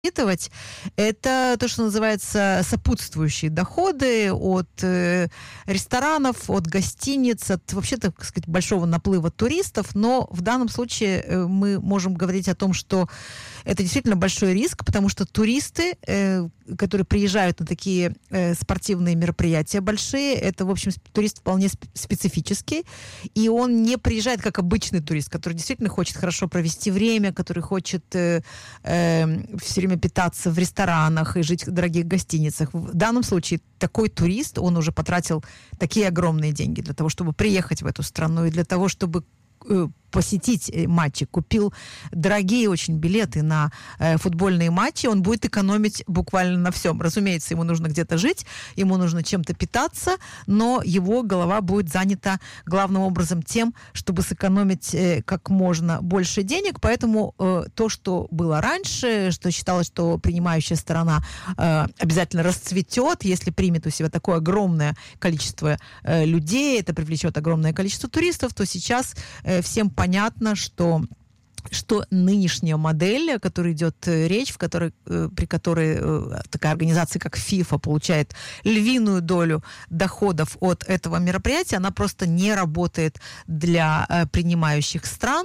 учитывать, это то, что называется сопутствующие доходы от ресторанов, от гостиниц, от вообще, так сказать, большого наплыва туристов. Но в данном случае мы можем говорить о том, что это действительно большой риск, потому что туристы, которые приезжают на такие спортивные мероприятия большие, это, в общем, турист вполне специфический, и он не приезжает как обычный турист, который действительно хочет хорошо провести время, который хочет все время питаться в ресторанах и жить в дорогих гостиницах. В данном случае такой турист, он уже потратил такие огромные деньги для того, чтобы приехать в эту страну, и для того, чтобы посетить матчи, купил дорогие очень билеты на футбольные матчи, он будет экономить буквально на всем. Разумеется, ему нужно где-то жить, ему нужно чем-то питаться, но его голова будет занята главным образом тем, чтобы сэкономить как можно больше денег. Поэтому то, что было раньше, что считалось, что принимающая сторона обязательно расцветет, если примет у себя такое огромное количество людей, это привлечет огромное количество туристов, то сейчас всем понятно, что нынешняя модель, о которой идет речь, при которой такая организация, как FIFA, получает львиную долю доходов от этого мероприятия, она просто не работает для принимающих стран.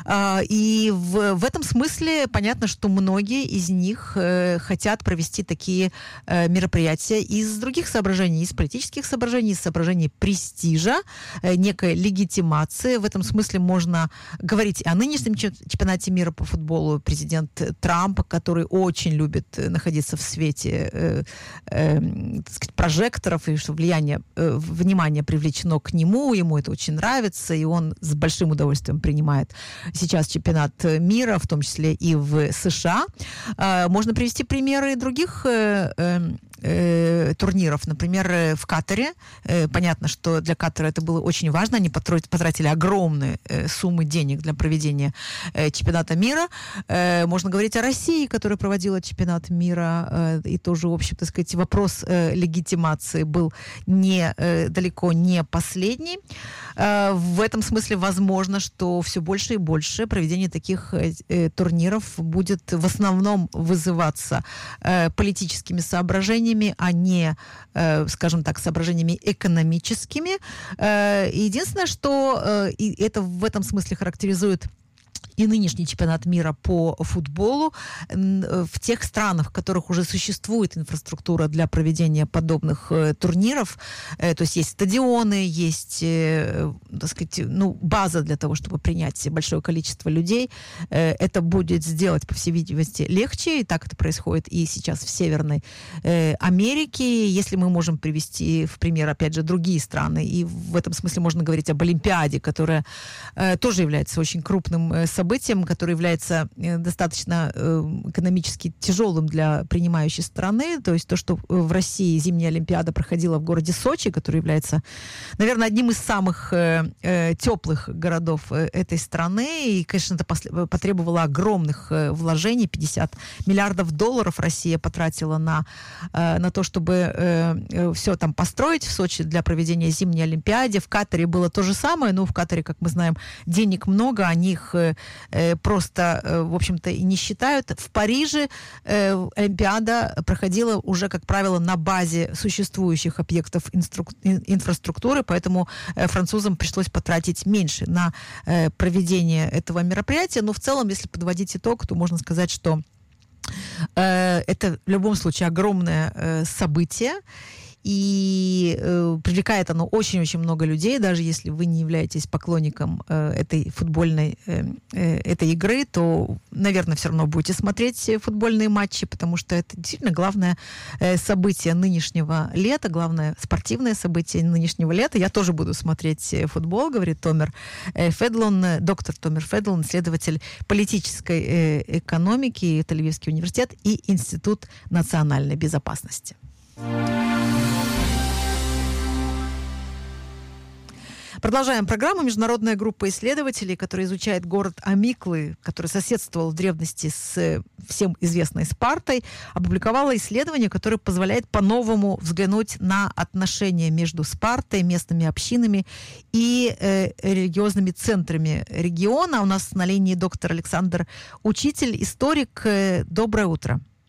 И в этом смысле понятно, что многие из них хотят провести такие мероприятия из других соображений, из политических соображений, из соображений престижа, некой легитимации. В этом смысле можно говорить о нынешнем чемпионате мира по футболу. Президент Трамп, который очень любит находиться в свете так сказать, прожекторов, и что внимание привлечено к нему, ему это очень нравится, и он с большим удовольствием принимает сейчас чемпионат мира, в том числе и в США. Можно привести примеры других турниров. Например, в Катаре. Понятно, что для Катара это было очень важно. Они потратили огромные суммы денег для проведения чемпионата мира. Можно говорить о России, которая проводила чемпионат мира. И тоже, в общем, так сказать, вопрос легитимации был далеко не последний. В этом смысле возможно, что все больше и больше проведение таких турниров будет в основном вызываться политическими соображениями, а не, скажем так, соображениями экономическими. Единственное, что и это в этом смысле характеризует и нынешний чемпионат мира по футболу в тех странах, в которых уже существует инфраструктура для проведения подобных турниров. То есть стадионы, есть, так сказать, база для того, чтобы принять большое количество людей. Это будет сделать, по всей видимости, легче. И так это происходит и сейчас в Северной Америке. Если мы можем привести в пример, опять же, другие страны, и в этом смысле можно говорить об Олимпиаде, которая тоже является очень крупным событием, которое является достаточно экономически тяжелым для принимающей страны. То есть то, что в России зимняя Олимпиада проходила в городе Сочи, который является, наверное, одним из самых теплых городов этой страны. И, конечно, это потребовало огромных вложений. 50 миллиардов долларов Россия потратила на то, чтобы все там построить в Сочи для проведения зимней Олимпиады. В Катаре было то же самое, но в Катаре, как мы знаем, денег много, они их просто, в общем-то, и не считают. В Париже Олимпиада проходила уже, как правило, на базе существующих объектов инфраструктуры, поэтому французам пришлось потратить меньше на проведение этого мероприятия. Но в целом, если подводить итог, то можно сказать, что это в любом случае огромное событие, и привлекает оно очень-очень много людей. Даже если вы не являетесь поклонником этой футбольной этой игры, то, наверное, все равно будете смотреть футбольные матчи, потому что это действительно главное событие нынешнего лета, главное спортивное событие нынешнего лета. Я тоже буду смотреть футбол, говорит Томер Федлон, доктор Томер Федлон, исследователь политической экономики, Тель-Авивский университет и Институт национальной безопасности. Продолжаем программу. Международная группа исследователей, которая изучает город Амиклы, который соседствовал в древности с всем известной Спартой, опубликовала исследование, которое позволяет по-новому взглянуть на отношения между Спартой, местными общинами и религиозными центрами региона. У нас на линии доктор Александр Учитель, историк. Доброе утро.